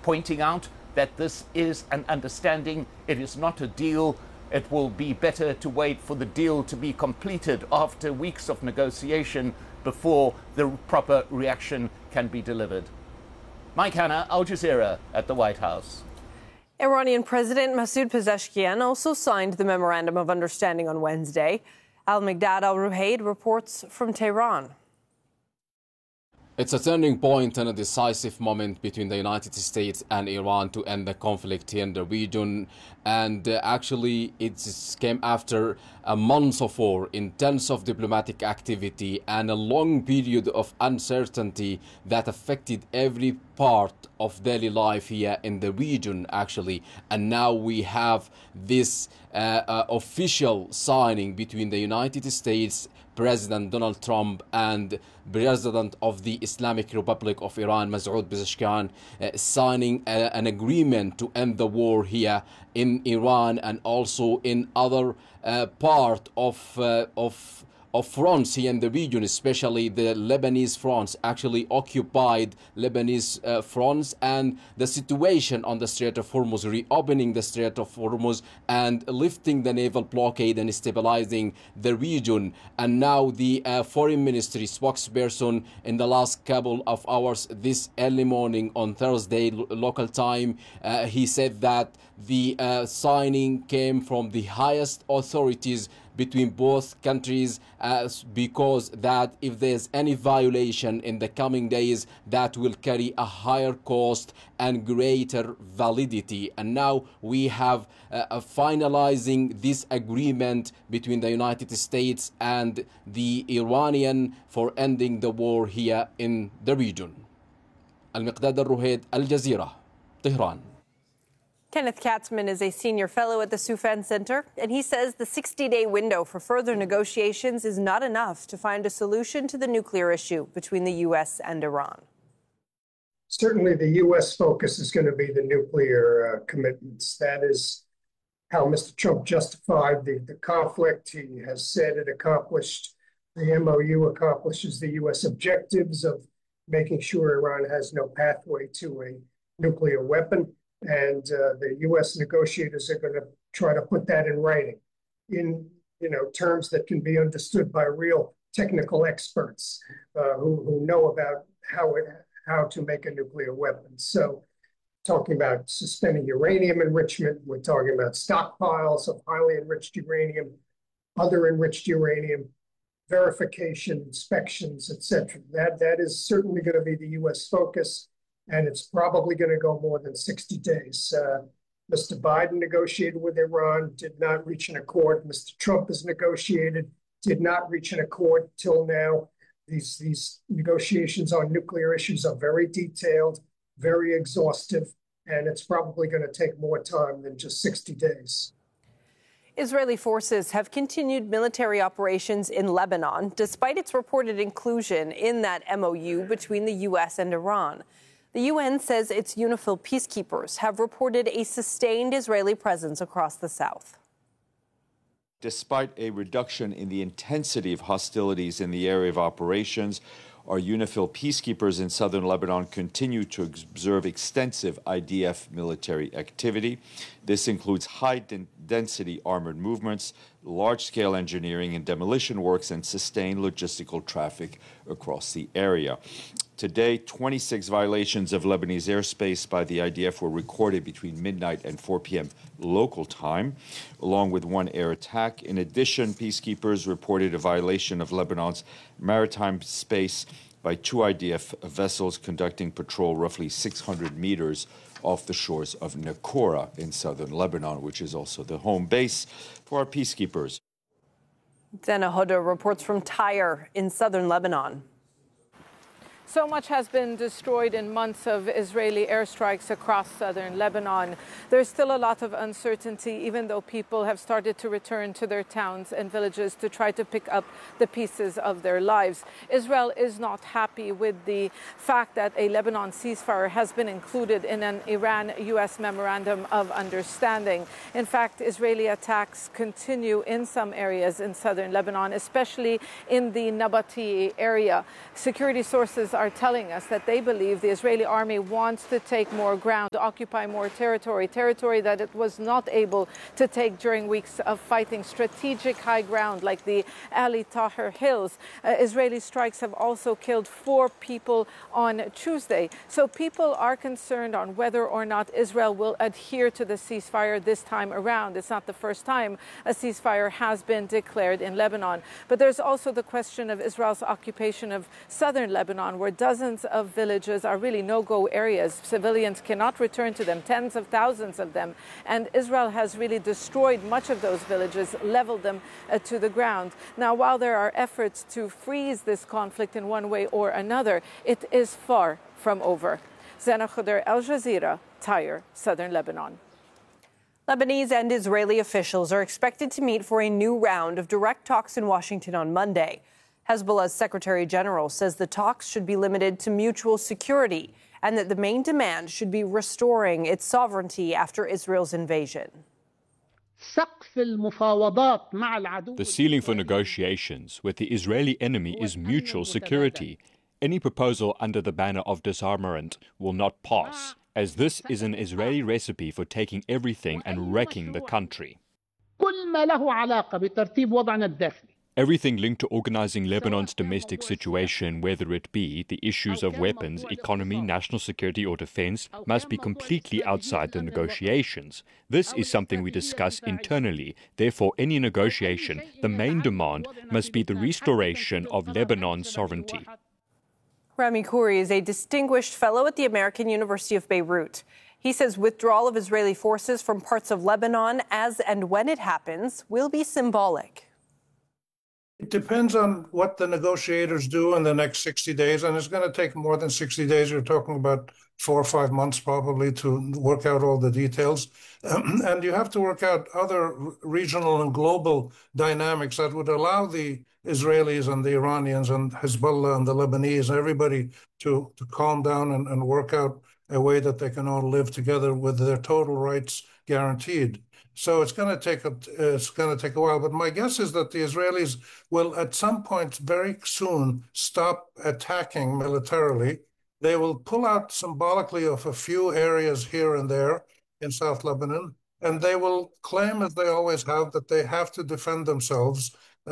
pointing out that this is an understanding. It is not a deal. It will be better to wait for the deal to be completed after weeks of negotiation before the proper reaction can be delivered. Mike Hanna, Al Jazeera at the White House. Iranian President Masoud Pezeshkian also signed the Memorandum of Understanding on Wednesday. Al-Migdad Al-Ruhaid reports from Tehran. It's a turning point and a decisive moment between the United States and Iran to end the conflict here in the region. And actually, it came after a month of war, intense of diplomatic activity, and a long period of uncertainty that affected every part of daily life here in the region, actually. And now we have this official signing between the United States President Donald Trump and President of the Islamic Republic of Iran, Masoud Pezeshkian, signing an agreement to end the war here in Iran and also in other part of fronts here in the region, especially the Lebanese fronts, actually occupied Lebanese fronts, and the situation on the Strait of Hormuz, reopening the Strait of Hormuz and lifting the naval blockade and stabilizing the region. And now the foreign ministry spokesperson in the last couple of hours this early morning on Thursday local time, he said that the signing came from the highest authorities between both countries, because that if there's any violation in the coming days, that will carry a higher cost and greater validity. And now we have finalizing this agreement between the United States and the Iranian for ending the war here in the region. Al-Migdad Al-Ruhaid, Al Jazeera, Tehran. Kenneth Katzman is a senior fellow at the Soufan Center, and he says the 60-day window for further negotiations is not enough to find a solution to the nuclear issue between the U.S. and Iran. Certainly the U.S. focus is going to be the nuclear commitments. That is how Mr. Trump justified the conflict. He has said it accomplished, the MOU accomplishes the U.S. objectives of making sure Iran has no pathway to a nuclear weapon. And the U.S. negotiators are going to try to put that in writing in terms that can be understood by real technical experts who know about how to make a nuclear weapon. So talking about suspending uranium enrichment, we're talking about stockpiles of highly enriched uranium, other enriched uranium, verification, inspections, etc. That is certainly going to be the U.S. focus. And it's probably going to go more than 60 days. Mr. Biden negotiated with Iran, did not reach an accord. Mr. Trump has negotiated, did not reach an accord till now. These negotiations on nuclear issues are very detailed, very exhaustive, and it's probably going to take more time than just 60 days. Israeli forces have continued military operations in Lebanon, despite its reported inclusion in that MOU between the U.S. and Iran. The UN says its UNIFIL peacekeepers have reported a sustained Israeli presence across the south. Despite a reduction in the intensity of hostilities in the area of operations, our UNIFIL peacekeepers in southern Lebanon continue to observe extensive IDF military activity. This includes high-density armored movements, large-scale engineering and demolition works, and sustained logistical traffic across the area. Today, 26 violations of Lebanese airspace by the IDF were recorded between midnight and 4 p.m. local time, along with one air attack. In addition, peacekeepers reported a violation of Lebanon's maritime space by 2 IDF vessels conducting patrol roughly 600 meters off the shores of Nakora in southern Lebanon, which is also the home base for our peacekeepers. Dana Hoda reports from Tyre in southern Lebanon. So much has been destroyed in months of Israeli airstrikes across southern Lebanon. There's still a lot of uncertainty, even though people have started to return to their towns and villages to try to pick up the pieces of their lives. Israel is not happy with the fact that a Lebanon ceasefire has been included in an Iran-U.S. memorandum of understanding. In fact, Israeli attacks continue in some areas in southern Lebanon, especially in the Nabati area. Security sources are telling us that they believe the Israeli army wants to take more ground, occupy more territory that it was not able to take during weeks of fighting. Strategic high ground like the Ali Tahrir Hills. Israeli strikes have also killed 4 people on Tuesday. So people are concerned on whether or not Israel will adhere to the ceasefire this time around. It's not the first time a ceasefire has been declared in Lebanon. But there's also the question of Israel's occupation of southern Lebanon, where dozens of villages are really no-go areas. Civilians cannot return to them, tens of thousands of them. And Israel has really destroyed much of those villages, leveled them to the ground. Now, while there are efforts to freeze this conflict in one way or another, it is far from over. Zena Khuder, Al Jazeera, Tyre, southern Lebanon. Lebanese and Israeli officials are expected to meet for a new round of direct talks in Washington on Monday. Hezbollah's Secretary General says the talks should be limited to mutual security and that the main demand should be restoring its sovereignty after Israel's invasion. The ceiling for negotiations with the Israeli enemy is mutual security. Any proposal under the banner of disarmament will not pass, as this is an Israeli recipe for taking everything and wrecking the country. Everything linked to organizing Lebanon's domestic situation, whether it be the issues of weapons, economy, national security or defense, must be completely outside the negotiations. This is something we discuss internally. Therefore, any negotiation, the main demand must be the restoration of Lebanon's sovereignty. Rami Khouri is a distinguished fellow at the American University of Beirut. He says withdrawal of Israeli forces from parts of Lebanon, as and when it happens, will be symbolic. It depends on what the negotiators do in the next 60 days, and it's going to take more than 60 days. You're talking about 4 or 5 months probably to work out all the details. And you have to work out other regional and global dynamics that would allow the Israelis and the Iranians and Hezbollah and the Lebanese, everybody to calm down and work out a way that they can all live together with their total rights guaranteed. So it's going to take a while. But my guess is that the Israelis will at some point very soon stop attacking militarily. They will pull out symbolically of a few areas here and there in South Lebanon, and they will claim, as they always have, that they have to defend themselves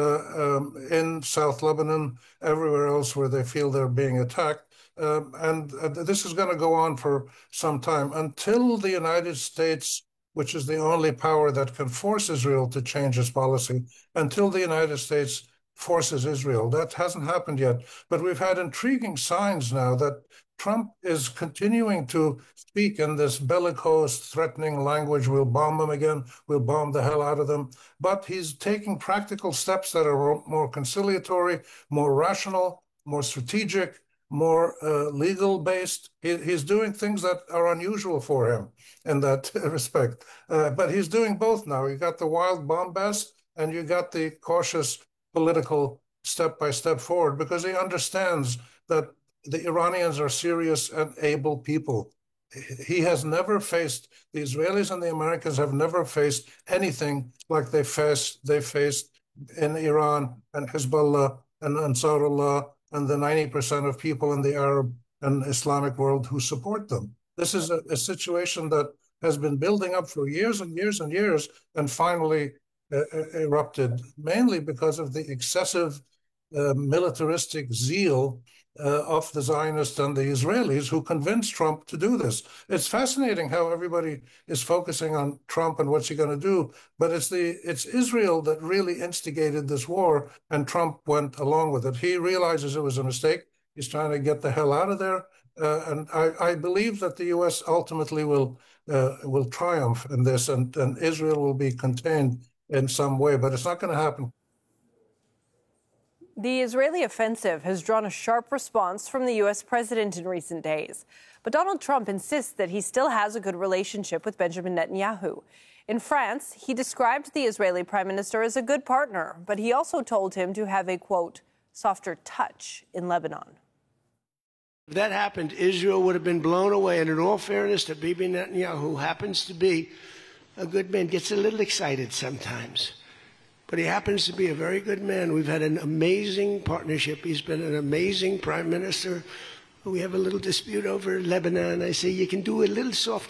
in South Lebanon, everywhere else where they feel they're being attacked. And this is going to go on for some time until the United States, which is the only power that can force Israel to change its policy, until the United States forces Israel. That hasn't happened yet. But we've had intriguing signs now that Trump is continuing to speak in this bellicose, threatening language. We'll bomb them again. We'll bomb the hell out of them. But he's taking practical steps that are more conciliatory, more rational, more strategic, more legal-based. He's doing things that are unusual for him in that respect. But he's doing both now. You got the wild bombast and you got the cautious political step-by-step forward, because he understands that the Iranians are serious and able people. He has never faced, the Israelis and the Americans have never faced anything like they faced in Iran and Hezbollah and Ansarullah and the 90% of people in the Arab and Islamic world who support them. This is a situation that has been building up for years and years and years, and finally erupted, mainly because of the excessive militaristic zeal of the Zionists and the Israelis who convinced Trump to do this. It's fascinating how everybody is focusing on Trump and what's he going to do, but it's Israel that really instigated this war, and Trump went along with it. He realizes it was a mistake. He's trying to get the hell out of there, and I believe that the U.S. ultimately will triumph in this, and Israel will be contained in some way, but it's not going to happen. The Israeli offensive has drawn a sharp response from the U.S. president in recent days. But Donald Trump insists that he still has a good relationship with Benjamin Netanyahu. In France, he described the Israeli prime minister as a good partner, but he also told him to have a, quote, softer touch in Lebanon. If that happened, Israel would have been blown away. And in all fairness to Bibi Netanyahu, who happens to be a good man, gets a little excited sometimes. But he happens to be a very good man. We've had an amazing partnership. He's been an amazing prime minister. we have a little dispute over Lebanon. I say, you can do a little softer.